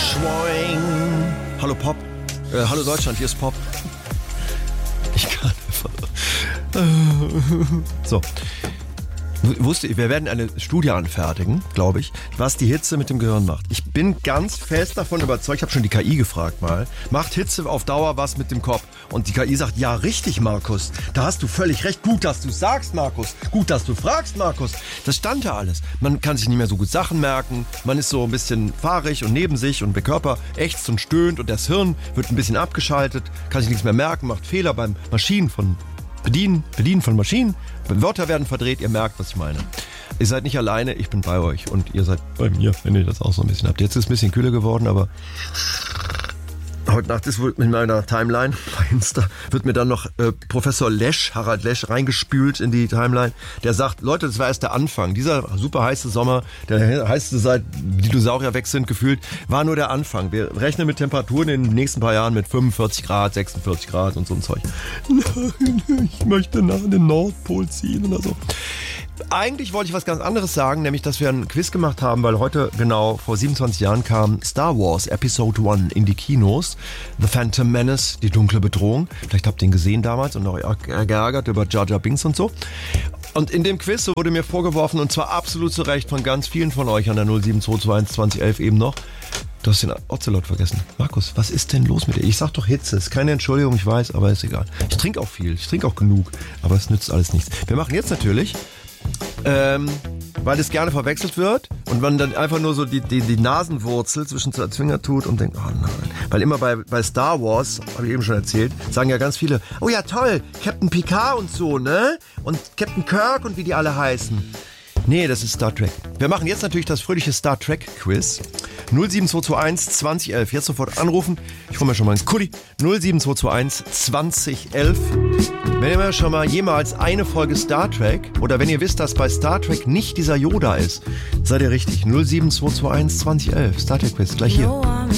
Schwoing. Hallo Pop. Hallo Deutschland, hier ist Pop. Ich kann einfach. So. Wir werden eine Studie anfertigen, glaube ich, was die Hitze mit dem Gehirn macht. Ich bin ganz fest davon überzeugt, ich habe schon die KI gefragt mal, macht Hitze auf Dauer was mit dem Kopf? Und die KI sagt, ja richtig, Markus, da hast du völlig recht. Gut, dass du sagst, Markus. Gut, dass du fragst, Markus. Das stand da alles. Man kann sich nicht mehr so gut Sachen merken, man ist so ein bisschen fahrig und neben sich und der Körper ächzt und stöhnt und das Hirn wird ein bisschen abgeschaltet, kann sich nichts mehr merken, macht Fehler beim Bedienen von Maschinen. Wörter werden verdreht, ihr merkt, was ich meine. Ihr seid nicht alleine, ich bin bei euch und ihr seid bei mir, wenn ihr das auch so ein bisschen habt. Jetzt ist es ein bisschen kühler geworden, aber heute Nacht ist wohl in meiner Timeline bei Insta, wird mir dann noch Professor Lesch, Harald Lesch, reingespült in die Timeline. Der sagt, Leute, das war erst der Anfang. Dieser super heiße Sommer, der heißeste seit Dinosaurier weg sind gefühlt, war nur der Anfang. Wir rechnen mit Temperaturen in den nächsten paar Jahren mit 45 Grad, 46 Grad und so ein Zeug. Nein, ich möchte nach den Nordpol ziehen oder so. Eigentlich wollte ich was ganz anderes sagen, nämlich, dass wir ein Quiz gemacht haben, weil heute genau vor 27 Jahren kam Star Wars Episode 1 in die Kinos. The Phantom Menace, die dunkle Bedrohung. Vielleicht habt ihr ihn gesehen damals und auch geärgert über Jar Jar Binks und so. Und in dem Quiz wurde mir vorgeworfen, und zwar absolut zu Recht von ganz vielen von euch an der 07221 2011 eben noch, du hast den Ocelot vergessen. Markus, was ist denn los mit dir? Ich sag doch Hitze, ist keine Entschuldigung, ich weiß, aber ist egal. Ich trinke auch viel, ich trinke auch genug, aber es nützt alles nichts. Wir machen jetzt natürlich, weil es gerne verwechselt wird und man dann einfach nur so die Nasenwurzel zwischen zwei Finger tut und denkt, oh nein. Weil immer bei Star Wars, habe ich eben schon erzählt, sagen ja ganz viele, oh ja toll, Captain Picard und so, ne? Und Captain Kirk und wie die alle heißen. Nee, das ist Star Trek. Wir machen jetzt natürlich das fröhliche Star Trek Quiz. 07221 2011. Jetzt sofort anrufen. Ich hole mir schon mal einen Kuli. 07221 2011. Wenn ihr schon mal jemals eine Folge Star Trek oder wenn ihr wisst, dass bei Star Trek nicht dieser Yoda ist, seid ihr richtig. 07221 2011. Star Trek Quiz. Gleich hier.